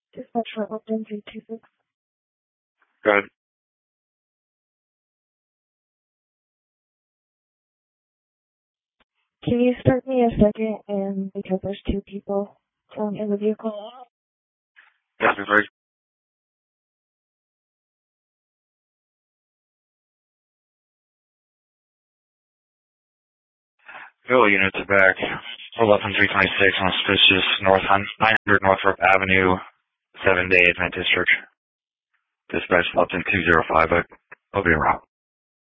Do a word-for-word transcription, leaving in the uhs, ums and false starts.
Dispatch for Upton three two six. Go ahead. Can you start me a second? And because there's two people um, in the vehicle. Yes, Miss Ray. Bill units are back. eleven three twenty-six on suspicious North nine hundred Northrop Avenue, seven day Adventist Church. Dispatch Upton two zero five, but I'll be around.